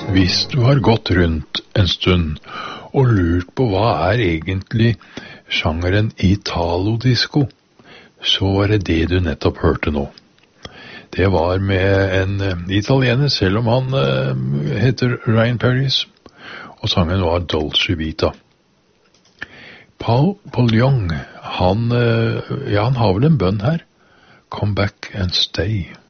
Hvis du har gått rundt en stund og lurt på hva egentlig sjangeren Italo-disco, så var det det du nettopp hørte nå. Det var med en italiener, selv om han heter Ryan Paris, og sangen var Dolce Vita. Paul Young, han har vel en bønn her. Come back and stay.